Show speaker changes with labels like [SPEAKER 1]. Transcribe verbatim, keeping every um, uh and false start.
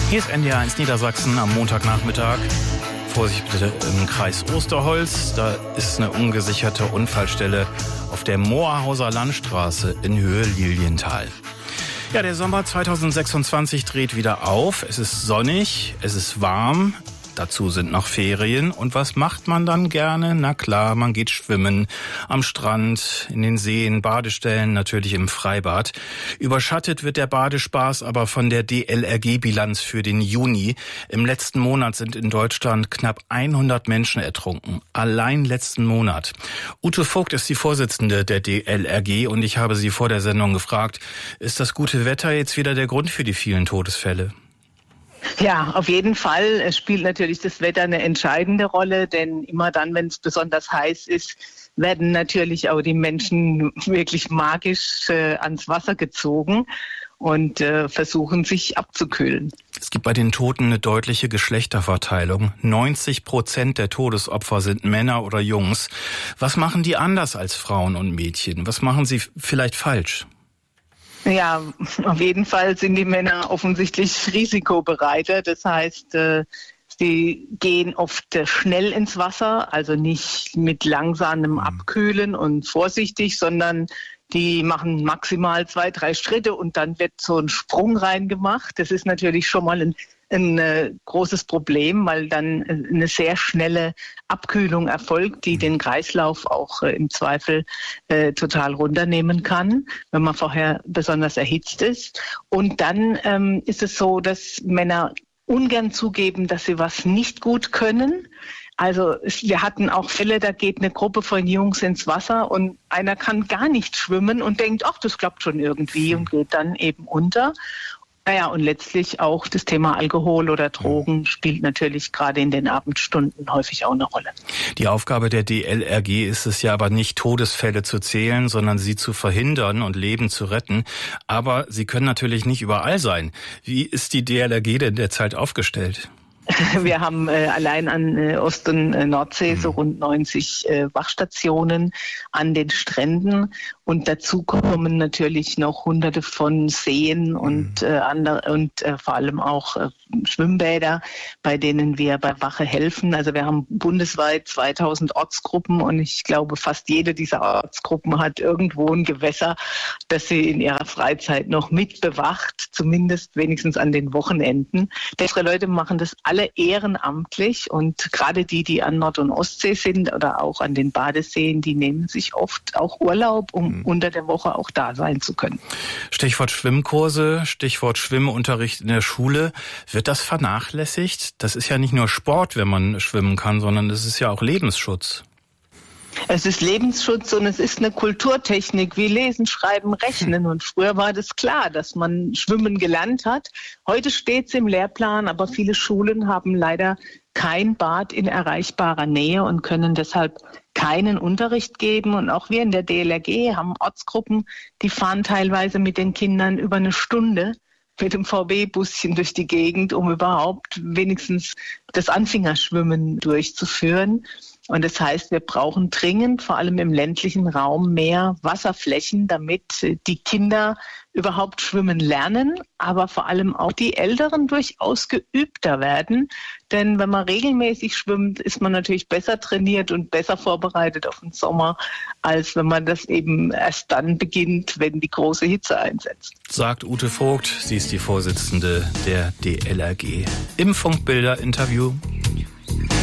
[SPEAKER 1] Hier ist N D R eins Niedersachsen am Montagnachmittag. Vorsicht bitte im Kreis Osterholz. Da ist eine ungesicherte Unfallstelle auf der Moorhauser Landstraße in Höhe Lilienthal. Ja, der Sommer zweitausendsechsundzwanzig dreht wieder auf. Es ist sonnig, es ist warm. Dazu sind noch Ferien. Und was macht man dann gerne? Na klar, man geht schwimmen am Strand, in den Seen, Badestellen, natürlich im Freibad. Überschattet wird der Badespaß aber von der D L R G-Bilanz für den Juni. Im letzten Monat sind in Deutschland knapp hundert Menschen ertrunken. Allein letzten Monat. Ute Vogt ist die Vorsitzende der D L R G und ich habe sie vor der Sendung gefragt, ist das gute Wetter jetzt wieder der Grund für die vielen Todesfälle?
[SPEAKER 2] Ja, auf jeden Fall. Es spielt natürlich das Wetter eine entscheidende Rolle, denn immer dann, wenn es besonders heiß ist, werden natürlich auch die Menschen wirklich magisch äh, ans Wasser gezogen und äh, versuchen, sich abzukühlen.
[SPEAKER 1] Es gibt bei den Toten eine deutliche Geschlechterverteilung. neunzig Prozent der Todesopfer sind Männer oder Jungs. Was machen die anders als Frauen und Mädchen? Was machen sie vielleicht falsch?
[SPEAKER 2] Ja, auf jeden Fall sind die Männer offensichtlich risikobereiter. Das heißt, sie gehen oft schnell ins Wasser, also nicht mit langsamem Abkühlen und vorsichtig, sondern die machen maximal zwei, drei Schritte und dann wird so ein Sprung reingemacht. Das ist natürlich schon mal ein ein äh, großes Problem, weil dann äh, eine sehr schnelle Abkühlung erfolgt, die den Kreislauf auch äh, im Zweifel äh, total runternehmen kann, wenn man vorher besonders erhitzt ist. Und dann ähm, ist es so, dass Männer ungern zugeben, dass sie was nicht gut können. Also wir hatten auch Fälle, da geht eine Gruppe von Jungs ins Wasser und einer kann gar nicht schwimmen und denkt, ach, das klappt schon irgendwie und geht dann eben unter. Naja, und letztlich auch das Thema Alkohol oder Drogen spielt natürlich gerade in den Abendstunden häufig auch eine Rolle.
[SPEAKER 1] Die Aufgabe der D L R G ist es ja aber nicht, Todesfälle zu zählen, sondern sie zu verhindern und Leben zu retten. Aber sie können natürlich nicht überall sein. Wie ist die D L R G denn derzeit aufgestellt?
[SPEAKER 2] Wir haben äh, allein an äh, Ost- und äh, Nordsee so rund neunzig äh, Wachstationen an den Stränden und dazu kommen natürlich noch hunderte von Seen und äh, andere und äh, vor allem auch äh, Schwimmbäder, bei denen wir bei Wache helfen. Also wir haben bundesweit zweitausend Ortsgruppen und ich glaube, fast jede dieser Ortsgruppen hat irgendwo ein Gewässer, das sie in ihrer Freizeit noch mit bewacht, zumindest wenigstens an den Wochenenden. Unsere Leute machen das alle ehrenamtlich und gerade die, die an Nord- und Ostsee sind oder auch an den Badeseen, die nehmen sich oft auch Urlaub, um mhm. unter der Woche auch da sein zu können.
[SPEAKER 1] Stichwort Schwimmkurse, Stichwort Schwimmunterricht in der Schule. Wird das vernachlässigt? Das ist ja nicht nur Sport, wenn man schwimmen kann, sondern es ist ja auch Lebensschutz.
[SPEAKER 2] Es ist Lebensschutz und es ist eine Kulturtechnik wie Lesen, Schreiben, Rechnen. Und früher war das klar, dass man Schwimmen gelernt hat. Heute steht es im Lehrplan, aber viele Schulen haben leider kein Bad in erreichbarer Nähe und können deshalb keinen Unterricht geben. Und auch wir in der D L R G haben Ortsgruppen, die fahren teilweise mit den Kindern über eine Stunde mit dem V W-Buschen durch die Gegend, um überhaupt wenigstens das Anfängerschwimmen durchzuführen. Und das heißt, wir brauchen dringend, vor allem im ländlichen Raum, mehr Wasserflächen, damit die Kinder überhaupt schwimmen lernen, aber vor allem auch die Älteren durchaus geübter werden. Denn wenn man regelmäßig schwimmt, ist man natürlich besser trainiert und besser vorbereitet auf den Sommer, als wenn man das eben erst dann beginnt, wenn die große Hitze einsetzt.
[SPEAKER 1] Sagt Ute Vogt, sie ist die Vorsitzende der D L R G. Im Funkbilder-Interview.